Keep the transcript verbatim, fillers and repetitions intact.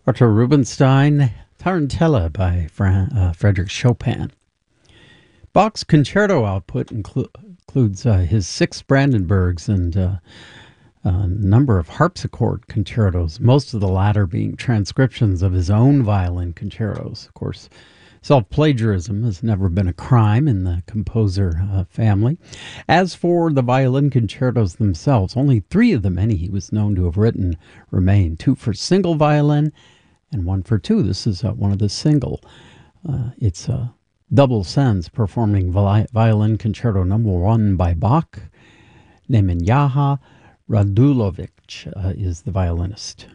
Arthur Rubinstein, Tarantella by Fran, uh, Frederick Chopin. Bach's concerto output inclu- includes uh, his six Brandenburgs and uh, a number of harpsichord concertos, most of the latter being transcriptions of his own violin concertos. Of course, self-plagiarism has never been a crime in the composer uh, family. As for the violin concertos themselves, only three of the many he was known to have written remain. Two for single violin and one for two. This is uh, one of the single. Uh, it's uh, Double Sens performing vi- violin concerto number one by Bach. Nemenyaha Radulovic uh, is the violinist.